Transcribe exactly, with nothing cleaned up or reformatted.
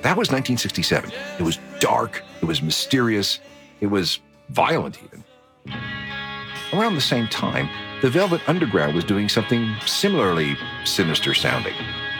That was nineteen sixty-seven. It was dark, it was mysterious, it was violent even. Around the same time, the Velvet Underground was doing something similarly sinister sounding.